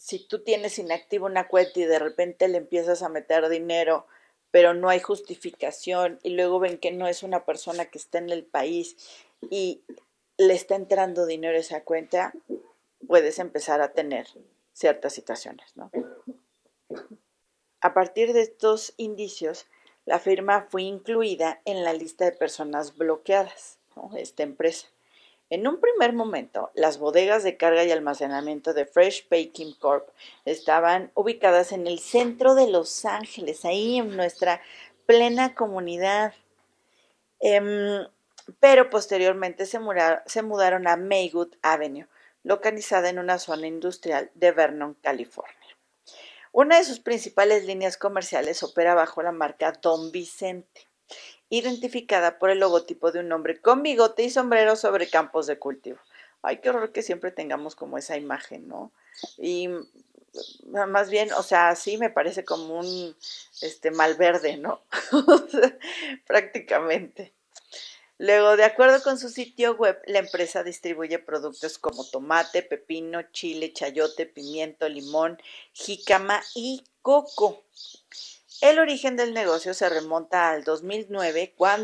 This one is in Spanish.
si tú tienes inactiva una cuenta y de repente le empiezas a meter dinero, pero no hay justificación y luego ven que no es una persona que está en el país y le está entrando dinero a esa cuenta, puedes empezar a tener ciertas situaciones, ¿no? A partir de estos indicios, la firma fue incluida en la lista de personas bloqueadas, ¿no? Esta empresa. En un primer momento, las bodegas de carga y almacenamiento de Fresh Baking Corp estaban ubicadas en el centro de Los Ángeles, ahí en nuestra plena comunidad. Em, pero posteriormente se mudaron a Maywood Avenue, localizada en una zona industrial de Vernon, California. Una de sus principales líneas comerciales opera bajo la marca Don Vicente, identificada por el logotipo de un hombre con bigote y sombrero sobre campos de cultivo. Ay, qué horror que siempre tengamos como esa imagen, ¿no? Y más bien, o sea, sí me parece como un malverde, ¿no? Prácticamente. Luego, de acuerdo con su sitio web, la empresa distribuye productos como tomate, pepino, chile, chayote, pimiento, limón, jícama y coco. El origen del negocio se remonta al 2009, cuando